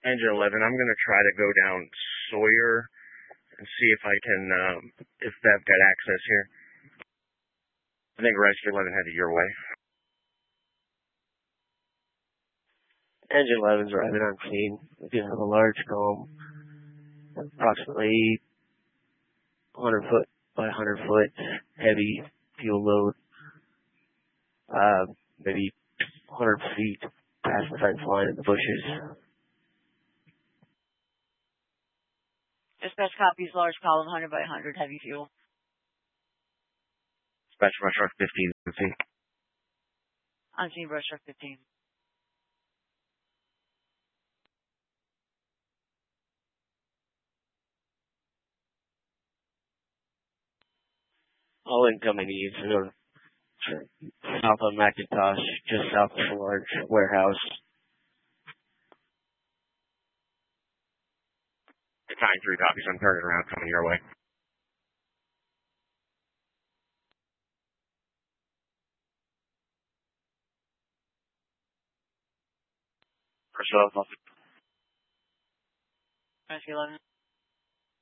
Engine 11, I'm going to try to go down Sawyer and see if I can, if they've got access here. I think Rescue 11 headed your way. Engine 11's arriving on scene. We do have a large column, approximately 100 foot by 100 foot, heavy fuel load, maybe 100 feet past the fence line in the bushes. Dispatch copies, large column, 100 by 100, heavy fuel. Dispatch Brush Truck 15, see. On scene, Brush Truck 15. All incoming needs are south on McIntosh, just south of the large warehouse. The 9-3 copies, I'm turning around, coming your way. Rescue 11. Rescue 11.